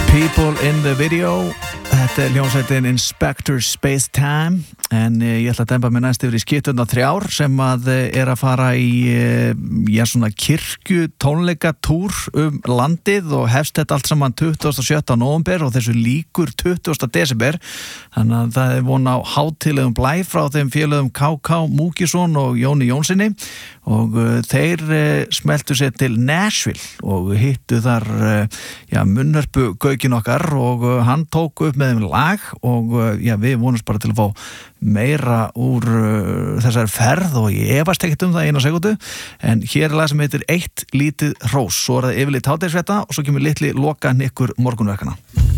People in the Video. Þetta hljómsveitin Inspector Spacetime en ég ætla að demba mig næst yfir í skiptuna 3 sem að að fara í svona kirkju tónleikatúr landið og hefst þetta allt saman 27. nóvember og þessu líkur 20. desember þannig að það von á hátíðlegum blæ frá þeim félögum K.K. Múkisson og Jóni Jónssoni og þeir smeltu sér til Nashville og hittu þar munnhörpu gaukinn okkar og hann tók upp með þeim lag og við vonumst bara til að fá meira úr þessari ferð og ég efast ekkert það eina sekundu en hér lag sem heitir Eitt lítið hrós svo það yfirleitt hádegisfrétta og svo kemur litli loka nikkur morgunverkana